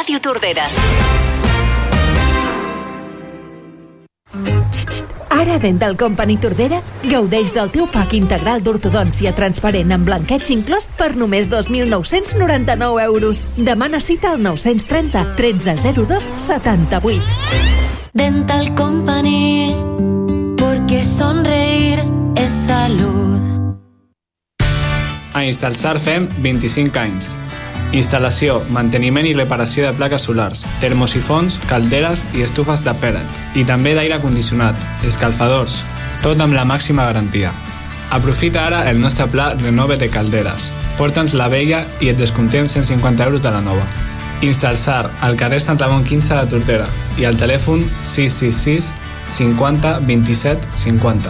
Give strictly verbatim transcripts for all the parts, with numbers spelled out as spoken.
Ràdio Tordera. Ara Dental Company Tordera gaudeix del teu pack integral d'ortodòncia transparent amb blanqueig inclòs per només dos mil nou-cents noranta-nou euros. Demana cita al nou-cents trenta tretze zero dos setanta-vuit. Dental Company, porque sonreír es salud. A Instalsar fem vint-i-cinc anys. Instal·lació, manteniment i reparació de plaques solars, termosifons, calderes i estufes de pellet. I també d'aire condicionat, escalfadors, tot amb la màxima garantia. Aprofita ara el nostre pla Renove-te calderes. Porta'ns la vella i et descomptem cent cinquanta euros de la nova. Instalsar, al carrer Sant Ramon quinze de Tordera i al telèfon sis sis sis cinquanta vint-i-set cinquanta.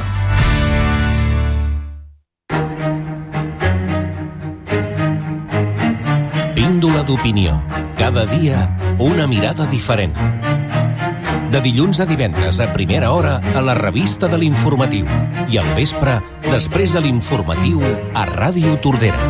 Píndola d'opinió. Cada dia una mirada diferent. De dilluns a divendres a primera hora a la revista de l'Informatiu i al vespre, després de l'Informatiu, a Ràdio Tordera.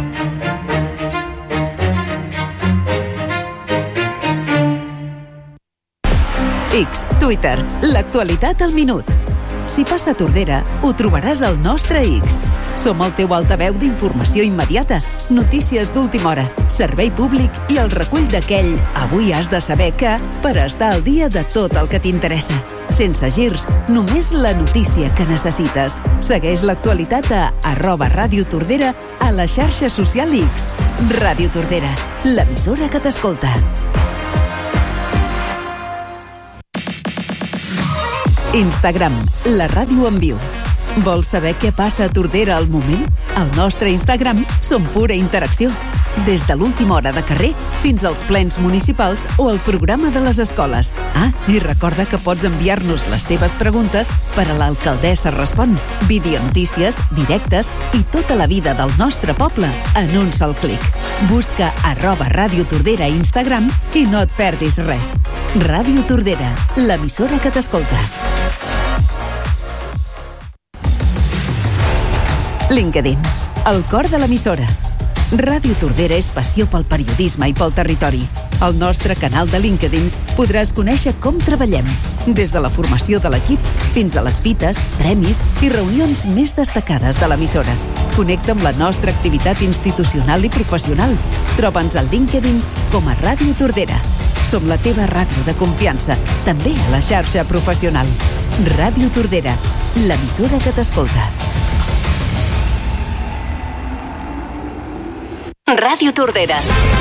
X, Twitter, l'actualitat al minut. Si passa a Tordera, ho trobaràs al nostre X. Som el teu altaveu d'informació immediata, notícies d'última hora, servei públic i el recull d'aquell avui has de saber que per estar al dia de tot el que t'interessa. Sense girs, només la notícia que necessites. Segueix l'actualitat a arroba Ràdio Tordera a la xarxa social X. Ràdio Tordera, l'emissora que t'escolta. Instagram, la ràdio en viu. Vols saber què passa a Tordera al moment? Al nostre Instagram som pura interacció. Des de l'última hora de carrer fins als plens municipals o el programa de les escoles. Ah, i recorda que pots enviar-nos les teves preguntes per a l'Alcaldessa Respon. Videonotícies, directes i tota la vida del nostre poble en un sol clic. Busca arroba Ràdio Tordera a Instagram i no et perdis res. Ràdio Tordera, l'emissora que t'escolta. LinkedIn, el cor de l'emissora. Ràdio Tordera és passió pel periodisme i pel territori. Al nostre canal de LinkedIn podràs conèixer com treballem, des de la formació de l'equip fins a les fites, premis i reunions més destacades de l'emissora. Connecta amb la nostra activitat institucional i professional. Troba'ns al LinkedIn com a Ràdio Tordera. Som la teva ràdio de confiança, també a la xarxa professional. Ràdio Tordera, l'emissora que t'escolta. Ràdio Tordera.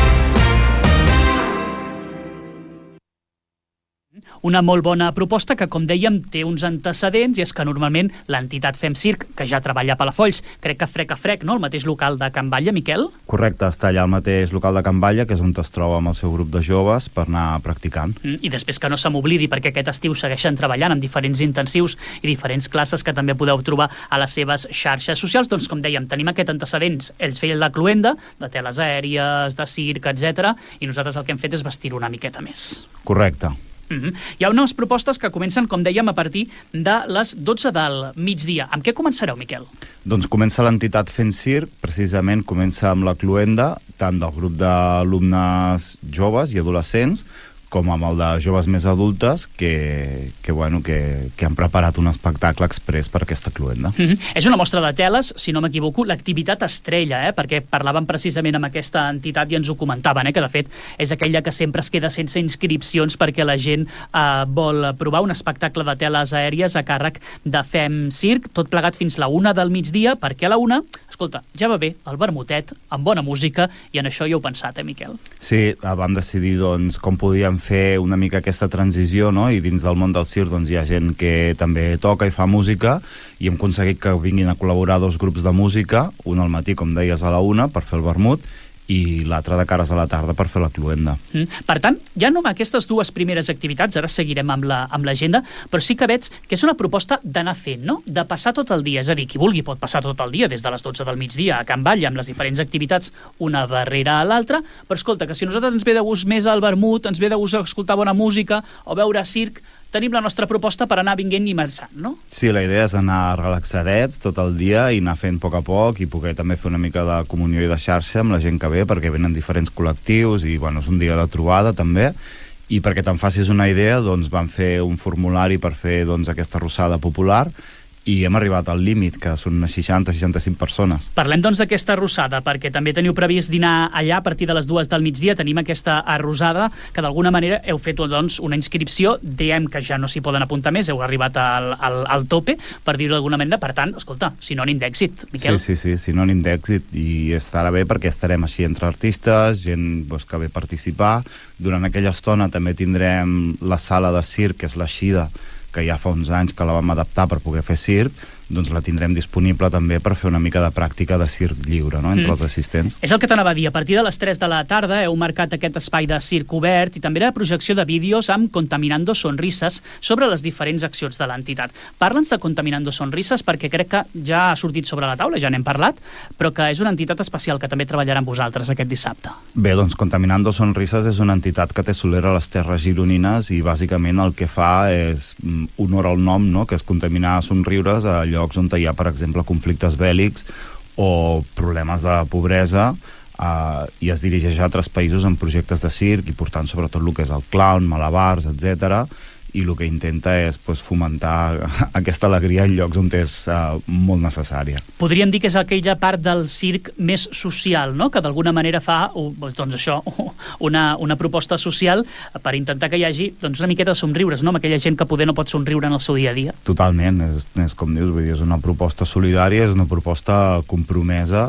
Una molt bona proposta que, com dèiem, té uns antecedents, i és que normalment l'entitat Fem Circ, que ja treballa a Palafolls, crec que frec a frec, no?, el mateix local de Can Batlle, Miquel? Correcte, està allà al mateix local de Can Batlle, que és on es troba amb el seu grup de joves per anar practicant. Mm, I després que no se m'oblidi, perquè aquest estiu segueixen treballant amb diferents intensius i diferents classes que també podeu trobar a les seves xarxes socials, doncs, com dèiem, tenim aquest antecedents. Ells feien la cluenda, de teles aèries, de circ, etcètera, i nosaltres el que hem fet és vestir-ho una miqueta més. Correcte. Mm-hmm. Hi ha unes propostes que comencen, com dèiem, a partir de les dotze del migdia. Amb què començareu, Miquel? Doncs comença l'entitat Fent Circ, precisament comença amb la cluenda, tant del grup d'alumnes joves i adolescents, com amb el de joves més adultes, que, que, bueno, que, que han preparat un espectacle express per aquesta cluenda. Mm-hmm. És una mostra de teles, si no m'equivoco, l'activitat estrella, eh? Perquè parlàvem precisament amb aquesta entitat i ens ho comentaven, eh? Que de fet és aquella que sempre es queda sense inscripcions perquè la gent eh, vol provar un espectacle de teles aèries a càrrec de Fem Circ, tot plegat fins la una del migdia, perquè a la una, escolta, ja va bé el vermutet, amb bona música, i en això hi heu pensat, eh, Miquel? Sí, vam decidir, doncs, com podíem fer una mica aquesta transició, no? I dins del món del circ doncs, hi ha gent que també toca i fa música, i hem aconseguit que vinguin a col·laborar dos grups de música, un al matí, com deies, a la una, per fer el vermut, i l'altre de cares a la tarda per fer la cluenda. Mm. Per tant, ja no amb aquestes dues primeres activitats, ara seguirem amb la, amb l'agenda, però sí que veig que és una proposta d'anar fent, no?, de passar tot el dia, és a dir, qui vulgui pot passar tot el dia, des de les dotze del migdia a Can Batlle, amb les diferents activitats una darrere l'altra, però escolta, que si a nosaltres ens ve de gust més el vermut, ens ve de gust escoltar bona música o veure circ, tenim la nostra proposta per anar vinguent i marxant, no? Sí, la idea és anar relaxadets tot el dia i anar fent a poc a poc i poder també fer una mica de comunió i de xarxa amb la gent que ve, perquè venen diferents col·lectius i, bueno, és un dia de trobada també. I perquè te'n facis una idea, doncs vam fer un formulari per fer, doncs, aquesta arrossada popular i hem arribat al límit, que són unes seixanta a seixanta-cinc persones. Parlem, doncs, d'aquesta arrossada, perquè també teniu previst dinar allà a partir de les dues del migdia. Tenim aquesta arrossada, que d'alguna manera heu fet, doncs, una inscripció, diem que ja no s'hi poden apuntar més, heu arribat al, al, al tope, per dir-ho d'alguna manera. Per tant, escolta, sinònim d'èxit, Miquel. Sí, sí, sí, sinònim d'èxit, i estarà bé perquè estarem així entre artistes, gent, doncs, que ve a participar. Durant aquella estona també tindrem la sala de circ, que és l'Eixida, que ja fa uns anys que la vam adaptar per poder fer circ, doncs la tindrem disponible també per fer una mica de pràctica de circ lliure, no?, entre mm. els assistents. És el que t'anava a dir, a partir de les tres de la tarda heu marcat aquest espai de circ obert i també la projecció de vídeos amb Contaminando Sonrises sobre les diferents accions de l'entitat. Parla'ns de Contaminando Sonrises, perquè crec que ja ha sortit sobre la taula, ja n'hem parlat, però que és una entitat especial que també treballarà amb vosaltres aquest dissabte. Bé, doncs Contaminando Sonrises és una entitat que té solera a les terres gironines i bàsicament el que fa és honor al nom, no?, que és contaminar somriures a llocs on hi ha, per exemple, conflictes bèl·lics o problemes de pobresa, eh, i es dirigeix a altres països en projectes de circ i portant sobretot el que és el clown, malabars, etcètera, i el que intenta és, doncs, fomentar aquesta alegria en llocs on és uh, molt necessària. Podríem dir que és aquella part del circ més social, no?, que d'alguna manera fa, doncs això, una, una proposta social per intentar que hi hagi, doncs, una miqueta de somriures, no?, amb aquella gent que poder no pot somriure en el seu dia a dia. Totalment, és, és com dius, vull dir, és una proposta solidària, és una proposta compromesa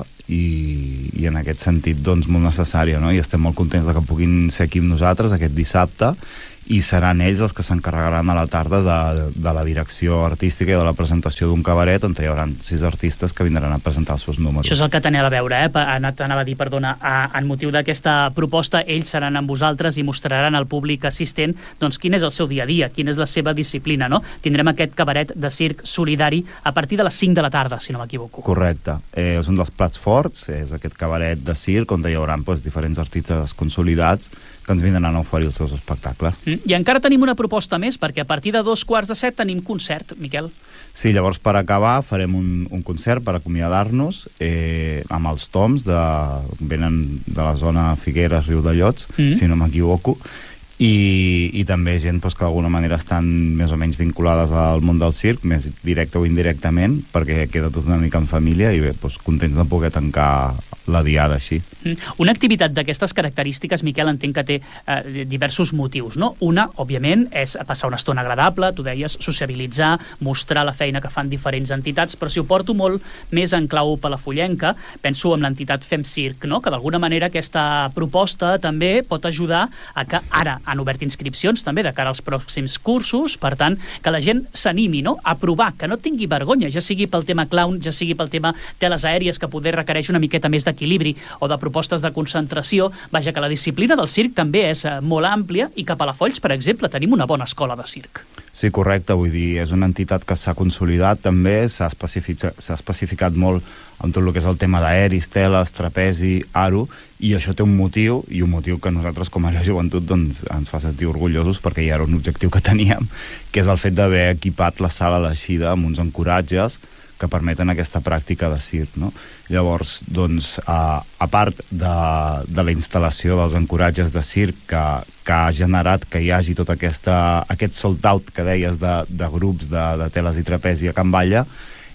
i, i en aquest sentit, doncs, molt necessària, no?, i estem molt contents de que puguin ser aquí amb nosaltres aquest dissabte, i seran ells els que s'encarregaran a la tarda de, de la direcció artística i de la presentació d'un cabaret on hi haurà sis artistes que vindran a presentar els seus números. Això és el que t'anava a veure, eh? T'anava a dir, perdona, a, en motiu d'aquesta proposta, ells seran amb vosaltres i mostraran al públic assistent, doncs, quin és el seu dia a dia, quina és la seva disciplina, no? Tindrem aquest cabaret de circ solidari a partir de les cinc de la tarda, si no m'equivoco. Correcte. Eh, és un dels plats forts, és aquest cabaret de circ on hi haurà, doncs, diferents artistes consolidats que ens vindran a oferir els seus espectacles. Mm. I encara tenim una proposta més, perquè a partir de dos quarts de set tenim concert, Miquel. Sí, llavors per acabar farem un, un concert per acomiadar-nos eh, amb els Toms, de, venen de la zona Figueres, Riudellots, mm. si no m'equivoco, i, i també gent, doncs, que d'alguna manera estan més o menys vinculades al món del circ, més directe o indirectament, perquè queda tot una mica en família i bé, doncs, contents de poder tancar la diada així. Una activitat d'aquestes característiques, Miquel, entenc que té eh, diversos motius, no? Una, òbviament, és passar una estona agradable, tu deies, sociabilitzar, mostrar la feina que fan diferents entitats, però si ho porto molt més en clau palafollenca, penso en l'entitat Fem Circ, no?, que d'alguna manera aquesta proposta també pot ajudar a que ara han obert inscripcions també de cara als pròxims cursos, per tant, que la gent s'animi, no?, a provar, que no tingui vergonya, ja sigui pel tema clown, ja sigui pel tema teles aèries, que poder requereix una miqueta més d'equilibri, o de propostes de concentració. Vaja, que la disciplina del circ també és eh, molt àmplia, i que a Palafolls, per exemple, tenim una bona escola de circ. Sí, correcte, vull dir, és una entitat que s'ha consolidat també, s'ha especificat, s'ha especificat molt amb tot el que és el tema d'aeris, teles, trapezi, aro, i això té un motiu, i un motiu que nosaltres com a la joventut, doncs, ens fa sentir orgullosos, perquè ja era un objectiu que teníem, que és el fet d'haver equipat la sala l'Eixida amb uns ancoratges que permeten aquesta pràctica de circ, no? Llavors, doncs, a, a part de, de la instal·lació dels ancoratges de circ que, que ha generat que hi hagi tot aquesta, aquest sold-out que deies de, de grups de, de teles i trapezi a Can Balla,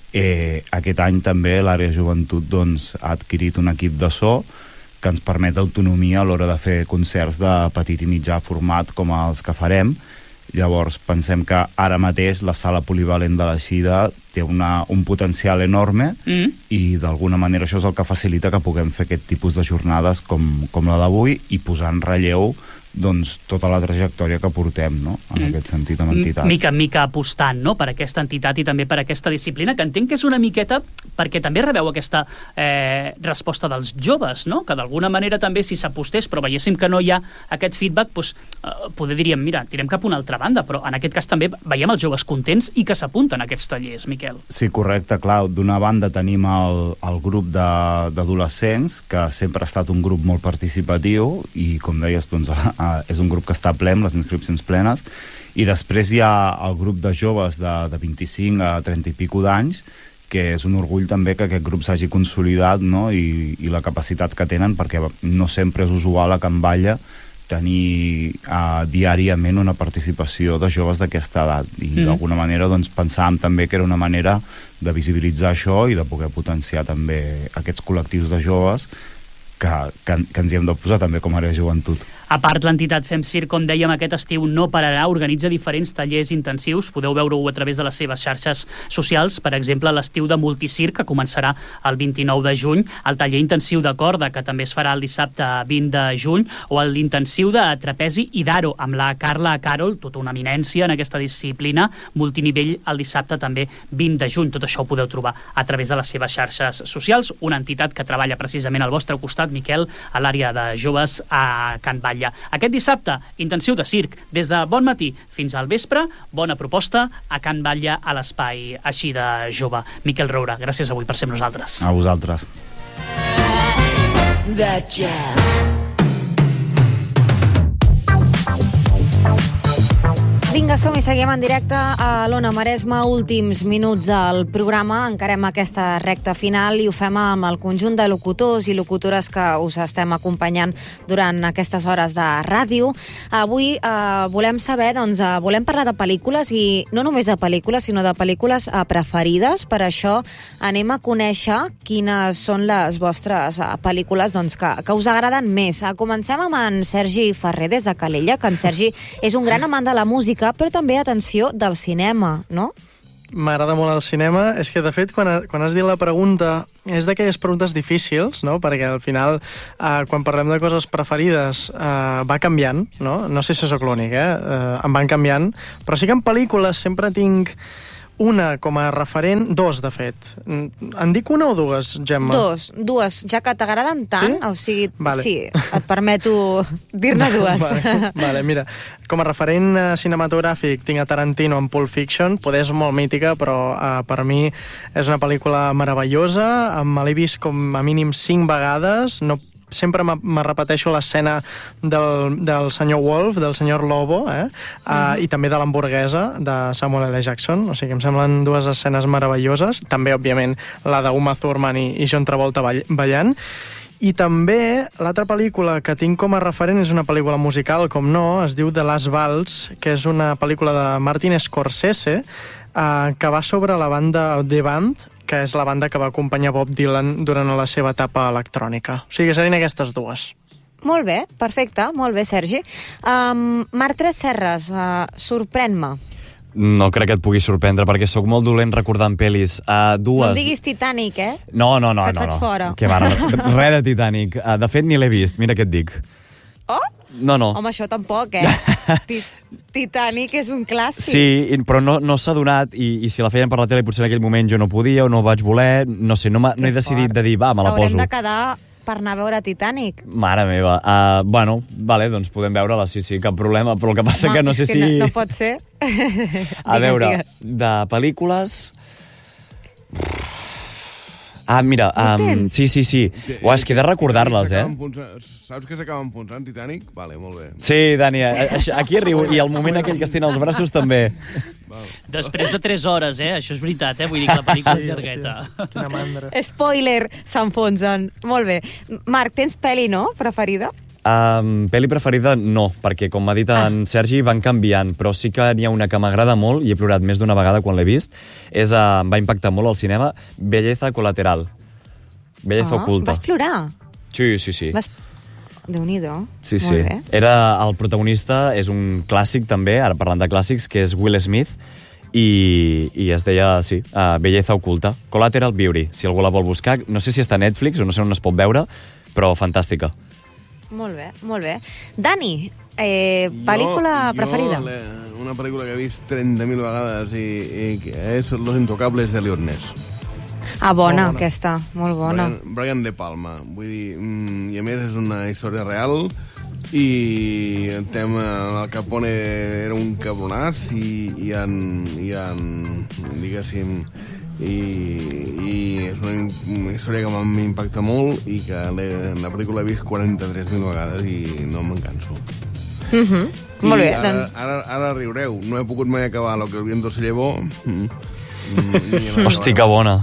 eh, aquest any també l'àrea joventut, doncs, ha adquirit un equip de so que ens permet autonomia a l'hora de fer concerts de petit i mitjà format com els que farem. Llavors pensem que ara mateix la sala polivalent de l'Eixida té una, un potencial enorme mm. i d'alguna manera això és el que facilita que puguem fer aquest tipus de jornades com, com la d'avui i posar en relleu, doncs, tota la trajectòria que portem, no?, en mm. aquest sentit amb entitats. Mica en mica apostant, no?, per aquesta entitat i també per aquesta disciplina, que entenc que és una miqueta perquè també rebeu aquesta eh, resposta dels joves, no?, que d'alguna manera també si s'apostés però veiéssim que no hi ha aquest feedback, doncs, eh, poder diríem, mira, tirem cap a una altra banda, però en aquest cas també veiem els joves contents i que s'apunten a aquests tallers, Miquel. Sí, correcte, clar, d'una banda tenim el, el grup de, d'adolescents, que sempre ha estat un grup molt participatiu i, com deies, doncs, uh, és un grup que està ple, amb les inscripcions plenes, i després hi ha el grup de joves de, de vint-i-cinc a trenta i pico d'anys, que és un orgull també que aquest grup s'hagi consolidat, no? I, i la capacitat que tenen, perquè no sempre és usual a Can Balla tenir uh, diàriament una participació de joves d'aquesta edat, i mm. d'alguna manera doncs, pensàvem també que era una manera de visibilitzar això i de poder potenciar també aquests col·lectius de joves que, que, que ens hi hem de posar també com a àrea de joventut. A part, l'entitat Fem Circ, com dèiem, aquest estiu no pararà, organitza diferents tallers intensius, podeu veure-ho a través de les seves xarxes socials, per exemple, l'estiu de Multicirc, que començarà el vint-i-nou de juny, el taller intensiu de corda, que també es farà el dissabte vint de juny, o l'intensiu de trapezi i d'aro, amb la Carla Carol, tota una eminència en aquesta disciplina, multinivell el dissabte també vint de juny. Tot això ho podeu trobar a través de les seves xarxes socials, una entitat que treballa precisament al vostre costat, Miquel, a l'àrea de joves a Can Balla. Aquest dissabte, intensiu de circ, des de bon matí fins al vespre, bona proposta a Can Balla, a l'espai així de jove. Miquel Roura, gràcies avui per ser amb nosaltres. A vosaltres. The Jazz. Vinga, som i seguim en directe a l'Ona Maresme, últims minuts al programa, encarem aquesta recta final i ho fem amb el conjunt de locutors i locutores que us estem acompanyant durant aquestes hores de ràdio. Avui eh, volem saber, doncs, eh, volem parlar de pel·lícules i no només de pel·lícules, sinó de pel·lícules eh, preferides. Per això anem a conèixer quines són les vostres eh, pel·lícules doncs, que, que us agraden més. Eh, comencem amb en Sergi Ferrer des de Calella, que en Sergi és un gran amant de la música, però també, atenció, del cinema, no? M'agrada molt el cinema. És que, de fet, quan, quan has dit la pregunta, és d'aquelles preguntes difícils, no? Perquè al final, eh, quan parlem de coses preferides, eh, va canviant, no? No sé si sóc l'únic, eh? eh? Em van canviant. Però sí que en pel·lícules sempre tinc una com a referent, dos, de fet. En dic una o dues, Gemma? Dos, dues, ja que t'agraden tant, sí? O sigui, vale. Sí, et permeto dir-ne dues. Vale, vale, mira, com a referent cinematogràfic tinc a Tarantino en Pulp Fiction, poder és molt mítica, però uh, per mi és una pel·lícula meravellosa, me l'he vist com a mínim cinc vegades, no sempre me repeteixo l'escena del, del senyor Wolf, del senyor Lobo, eh? Uh, mm. i també de l'hamburguesa de Samuel L. Jackson. O sigui, em semblen dues escenes meravelloses. També, òbviament, la d'Uma Thurman i, i John Travolta ballant. I també l'altra pel·lícula que tinc com a referent és una pel·lícula musical, com no, es diu The Last Waltz, que és una pel·lícula de Martin Scorsese, eh, que va sobre la banda The Band, que és la banda que va acompanyar Bob Dylan durant la seva etapa electrònica. O sigui, serien aquestes dues. Molt bé, perfecte, molt bé, Sergi. Um, Marc Tres Serres, uh, sorprèn-me. No crec que et pugui sorprendre, perquè sóc molt dolent recordant pel·lis. Uh, dues... No em diguis Titanic, eh? No, no, no. Que et no, faig no. fora. Que va, no, res de Titanic. Uh, de fet, ni l'he vist, mira què et dic. Oh? No, no. Home, això tampoc, eh? Titanic és un clàssic. Sí, però no, no s'ha donat, i, i si la feien per la tele potser en aquell moment jo no podia o no vaig voler, no sé, no, no he decidit de dir, va, me la poso. Haurem de quedar per anar a veure Titanic. Mare meva. Uh, bueno, vale, doncs podem veure-la, sí, sí, cap problema, però el que passa Home, que no sé que si... No, no pot ser. A digues, veure, digues. De pel·lícules... Ah, mira, um, sí, sí, sí. Uah, és que he de recordar-les, eh? Saps que s'acaben punxant Titanic? Vale, molt bé. Sí, Dani, aquí arribo, i el moment aquell que es tenen els braços també. Després de tres hores, eh? Això és veritat, eh? Vull dir que la pel·lícula és llargueta. Quina mandra. Spoiler, s'enfonsen. Molt bé. Marc, tens pel·li, no?, preferida? Um, pel·li preferida no, perquè com m'ha dit en ah. Sergi van canviant, però sí que n'hi ha una que m'agrada molt i he plorat més d'una vegada quan l'he vist, és, uh, em va impactar molt al cinema, Belleza Colateral. Belleza oh, Oculta. Vas plorar? Sí, sí, sí. Vas... Déu-n'hi-do. Sí, molt sí. Bé. Era el protagonista, és un clàssic també, ara parlant de clàssics, que és Will Smith, i, i es deia, sí, uh, Belleza Oculta. Collateral Beauty, si algú la vol buscar. No sé si està a Netflix o no sé on es pot veure, però fantàstica. Molt bé, molt bé. Dani, eh, pel·lícula jo, preferida? Jo, una pel·lícula que he vist trenta mil vegades i, i és Los Intocables de Leon Ness. Ah, bona, bona, aquesta, molt bona. Brian, Brian De Palma, vull dir, mm, i a més és una història real i el tema, el Capone era un cabronàs i, i en, i en diguéssim, i, i és una, una història que m'impacta molt i que la pel·lícula he vist quaranta-tres mil vegades i no me'n canso. Mm-hmm. Molt bé, ara, doncs... Ara, ara riureu. No he pogut mai acabar Lo que el viento se llevó. Mm. Mm, Hosti, que bona.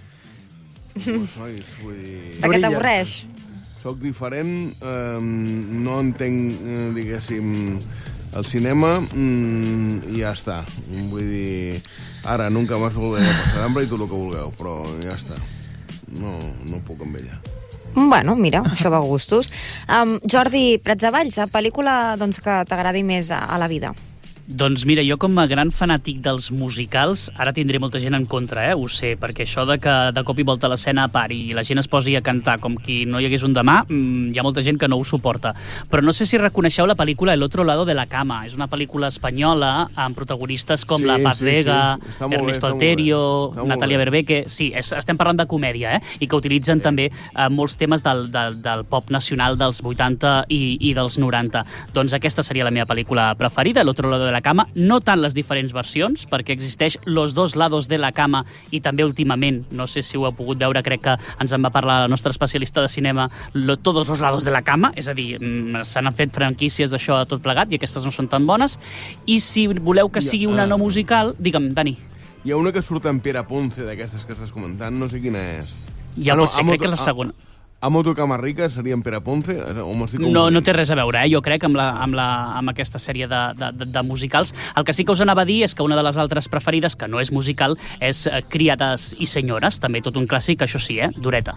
Pues, nois, vull dir... Per què t'avorreix? Soc diferent, eh, no entenc, eh, diguéssim, el cinema mm, i ja està. Vull dir, ara nunca más volveré a pasar hambre i tot el que vulgueu, però ja està. No, no puc amb ella. Bueno, mira, això va a gustos. Um, Jordi Pratsavalls, pel·lícula doncs, que t'agradi més a, a la vida? Doncs mira, jo com a gran fanàtic dels musicals, ara tindré molta gent en contra, eh? Ho sé, perquè això de que de cop i volta l'escena pari i la gent es posi a cantar com qui no hi hagués un demà, mmm, hi ha molta gent que no ho suporta. Però no sé si reconeixeu la pel·lícula El otro lado de la cama. És una pel·lícula espanyola amb protagonistes com sí, la Paz sí, Vega, sí. Ernesto bé, Alterio, bé, Natàlia bé. Berbeque... Sí, és, estem parlant de comèdia, eh? I que utilitzen sí. també eh, molts temes del, del, del pop nacional dels vuitanta i, i dels noranta. Doncs aquesta seria la meva pel·lícula preferida, El otro lado de la cama. No tant les diferents versions, perquè existeix Los dos lados de la cama i també últimament, no sé si ho heu pogut veure, crec que ens en va parlar la nostra especialista de cinema, lo, Todos los lados de la cama, és a dir, s'han fet franquícies d'això a tot plegat i aquestes no són tan bones. I si voleu que sigui una no musical, digue'm, Dani. Hi ha una que surt en Pere Ponce, d'aquestes que estàs comentant, no sé quina és. Ja ah, no, pot ser, crec que és la segona. Amo tu cama rica seria en Pere Ponce? O no, no té res a veure, eh? Jo crec, amb, la, amb, la, amb aquesta sèrie de, de, de, de musicals. El que sí que us anava a dir és que una de les altres preferides, que no és musical, és Criades i senyores, també tot un clàssic, això sí, eh? Dureta.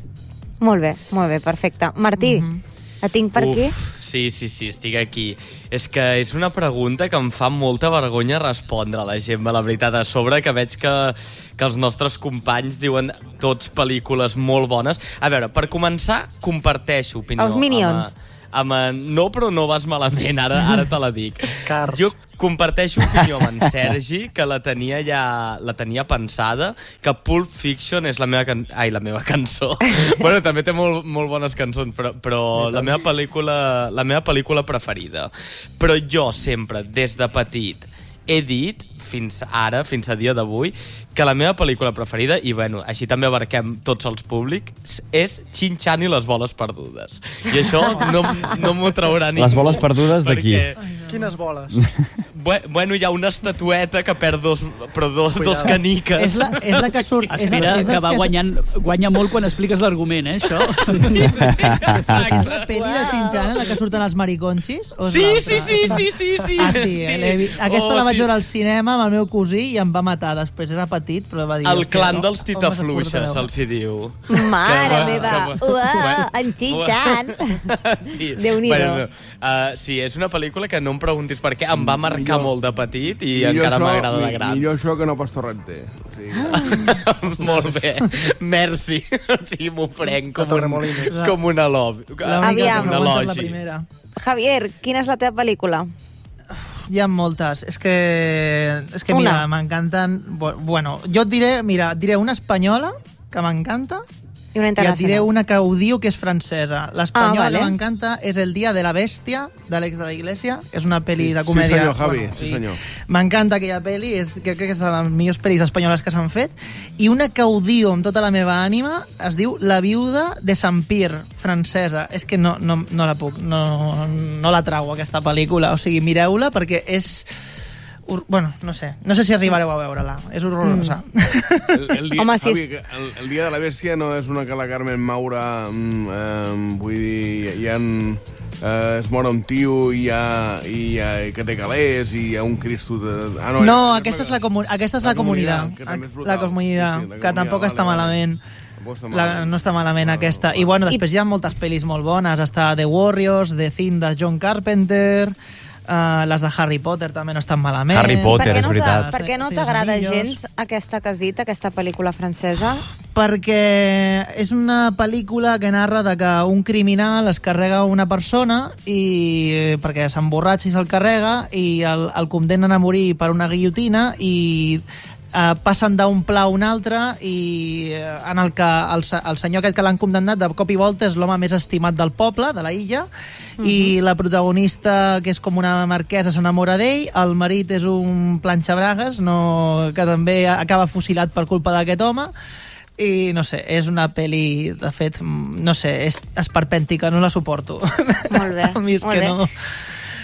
Molt bé, molt bé, perfecte. Martí, mm-hmm. la tinc per Uf, aquí? Sí, sí, sí, estic aquí. És que és una pregunta que em fa molta vergonya respondre a la Gemma, la veritat, a sobre que veig que, que els nostres companys diuen tots pel·lícules molt bones. A veure, per començar, comparteixo opinió. Els Minions. Amb, amb, no, però no vas malament, ara, ara te la dic. Cars. Jo comparteixo opinió amb en Sergi, que la tenia ja la tenia pensada, que Pulp Fiction és la meva, can... Ai, la meva cançó. Bueno, també té molt, molt bones cançons, però, però la meva pel·lícula la meva pel·lícula preferida. Però jo sempre, des de petit, he dit, fins ara, fins a dia d'avui, que la meva pel·lícula preferida, i bueno, així també abarquem tots els públics, és Chin-Chan i les boles perdudes. I això no, no m'ho traurà ningú. Les boles perdudes d'aquí. Perquè... Quines boles? Bueno, hi ha una estatueta que perd dos, però dos, dos caniques. És la, és la que surt... Espera, és, és que va que... guanyant, guanya molt quan expliques l'argument, eh, això? Sí, sí, és la pel·li de Chin-Chan, la que surten els mariconxis? O és sí, sí, sí, sí, sí, sí. Ah, sí, eh? sí. Aquesta oh, la vaig sí. veure al cinema amb el meu cosí i em va matar. Després era petit, però va dir... El clan no? dels titafluixes, se'ls hi diu. Mare que, meva! que, Uah, en Chin-Chan! Sí. Déu-n'hi-do. Bueno, uh, sí, és una pel·lícula que no em preguntis per què, em va marcar molt de petit i millor encara això, m'agrada de gran. Millor això que no pas Torrente. O sigui... ah. Molt bé, merci. O sigui, m'ho prenc com, un, com una elogi. Aviam. Una la primera. Javier, quina és la teva pel·lícula? Hi ha moltes. És que, és que mira, m'encanten... Bueno, jo et diré, mira, et diré una espanyola que m'encanta i una internacional. I et diré una que odio, que és francesa. L'espanyola ah, vale. que m'encanta és El dia de la bèstia, d'Àlex de la Iglesia, que és una pel·li de comèdia. Sí, senyor, Javi, bueno, sí, senyor. M'encanta aquella pel·li, és, que crec que és de les millors pel·lis espanyoles que s'han fet. I una que odio amb tota la meva ànima es diu La viuda de Saint-Pir, francesa. És que no, no, no la puc, no, no la trago, aquesta pel·lícula. O sigui, mireu-la perquè és... Bueno, no sé. No sé si arribareu a veure-la. És horrorosa. Mm. El, el, dia, Home, sí. Javi, el, el dia de la bèstia no és una que la Carmen Maura... Eh, vull dir, hi ha... Eh, es mor un tio i hi ha, i hi ha que té calés i hi ha un Cristo de... Ah, no, no aquesta, és la comu aquesta és la, la comunitat. La comunitat, sí, sí, que tampoc vale, està malament. La, no està malament no, aquesta. I bueno, després I... hi ha moltes pel·lis molt bones. Està The Warriors, The Thing de John Carpenter... Uh, les de Harry Potter també no estan malament. Harry Potter, no és veritat. Per què no t'agrada gens aquesta que has dit, aquesta pel·lícula francesa? Perquè és una pel·lícula que narra de que un criminal es carrega una persona i perquè s'emborratxa i se'l carrega i el, el condemnen a morir per una guillotina i Uh, passen d'un pla a un altre i uh, en el que el, el senyor aquest que l'han condemnat de cop i volta és l'home més estimat del poble, de la illa, uh-huh. i la protagonista, que és com una marquesa, s'enamora d'ell, el marit és un planxabragues no, que també acaba fusilat per culpa d'aquest home i no sé, és una pel·li de fet, no sé, és esperpèntica, no la suporto. Molt bé, a mi és molt que bé. no...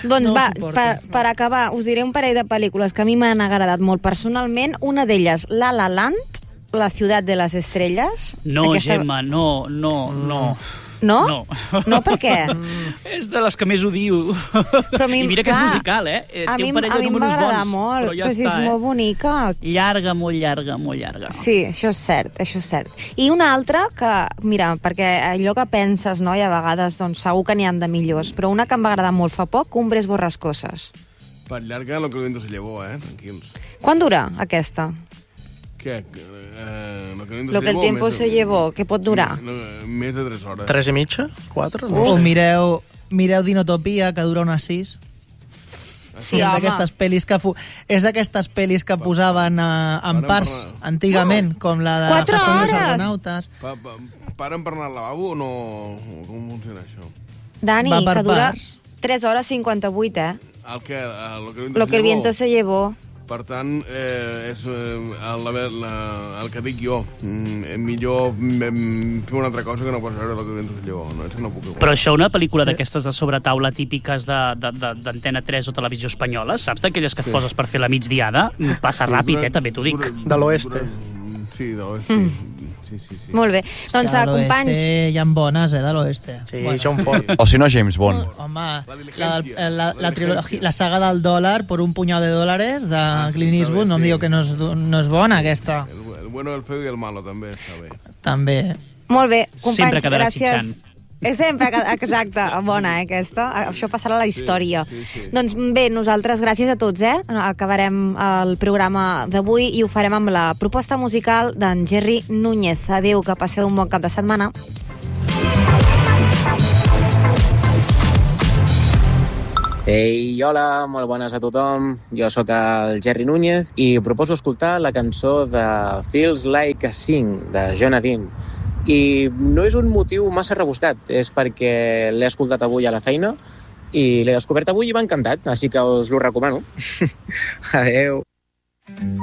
Doncs No ho va, suporto. per, per acabar, us diré un parell de pel·lícules que a mi m'han agradat molt personalment. Una d'elles, La La Land, La ciutat de les estrelles. No, Aquesta... Gemma, no, no, no. No? No. No, per què? És de les que més odio. Però a mi, I mira que és clar, musical, eh? eh A té mi, un parell a de mi em va números agradar bons, molt, però ja però si està, és eh? molt bonica. Llarga, molt llarga, molt llarga. Sí, això és cert, això és cert. I una altra que, mira, perquè allò que penses, no?, i a vegades doncs, segur que n'hi han de millors, però una que em va agradar molt fa poc, Cumbres borrascoses. Per llarga, lo que el viento se llevó, eh? Tranquils. Quan dura aquesta? Què? Eh, lo que el viento Lo se que el llevó, tiempo més- se llevó, què pot durar? No, més de tres hores. Tres i mitja? Quatre? No O sé. mireu, mireu Dinotopia, que dura unes sis. Sí, és home. d'aquestes pel·lis que fu... és d'aquestes pel·lis que posaven uh, en Paren parts per- antigament, com la de Quatre que són los hores! argonautes. Pa, pa, paren per anar al lavabo o no? Com funciona això? Dani, Va per que dura parts. tres hores cinquanta-vuit, eh? El que, eh, lo que el viento Lo se que el llevó. viento se llevó. Per tant, eh, és eh, el, la, el que dic jo. Mm, és millor mm, fer una altra cosa que no pas veure lo que el viento se llevó. No, és que no puc igual. Però això, una pel·lícula d'aquestes de sobretaula típiques d'Antena tres o Televisió Espanyola, saps d'aquelles que et Sí. poses per fer la migdiada? Passa Sí, ràpid, dura- eh? També t'ho dic. dura- De l'oeste. dura- Sí, de l'oeste. Mm. Sí, sí, sí. Molt bé. Doncs, Que a uh, companys... l'oeste hi ha bones, eh, de l'oeste. Sí, John Ford. O si no, James Bond. Home, La la, diligencia, la, la, la la, trilogia, diligencia. la saga del dòlar por un puñado de dólares de Ah, sí, Clint està Eastwood, bé, no em sí. diu que no és, no és bona, aquesta. El, el bueno, el feo i el malo també està bé. També. Molt bé, companys, Sempre quedarà gràcies. xitxant. És sempre, que- exacte, bona, eh, aquesta. Això passarà a la història. Sí, sí, sí. Doncs bé, nosaltres, gràcies a tots, eh? Acabarem el programa d'avui i ho farem amb la proposta musical d'en Jerry Núñez. Adéu, que passeu un bon cap de setmana. Ei, hola, molt bones a tothom. Jo sóc el Jerry Núñez i proposo escoltar la cançó de Feels Like a Sing, de John Adin. I no és un motiu massa rebuscat, és perquè l'he escoltat avui a la feina i l'he descobert avui i m'ha encantat, així que us l'ho recomano. Adeu.